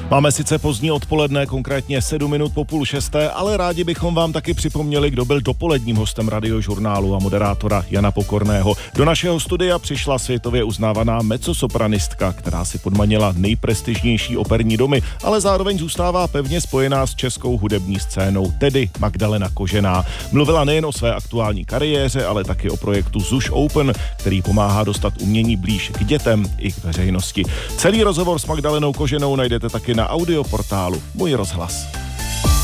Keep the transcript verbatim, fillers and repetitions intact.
Máme sice pozdní odpoledne, konkrétně sedm minut po půl šesté, ale rádi bychom vám taky připomněli, kdo byl dopoledním hostem Radiožurnálu a moderátora Jana Pokorného. Do našeho studia přišla světově uznávaná mezzosopranistka, která si podmanila nejprestižnější operní domy, ale zároveň zůstává pevně spojená s českou hudební scénou, tedy Magdalena Kožená. Mluvila nejen o své aktuální kariéře, ale taky o projektu Zuš Open, který pomáhá dostat umění blíž k dětem i k veřejnosti. Celý rozhovor s Magdalenou Koženou najdete taky na audioportálu Můj rozhlas.